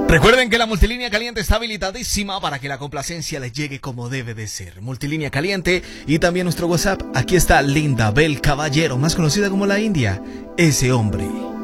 Recuerden que la multilínea caliente está habilitadísima para que la complacencia les llegue como debe de ser. Multilínea caliente y también nuestro WhatsApp. Aquí está Linda Bel Caballero, más conocida como la India. Ese hombre.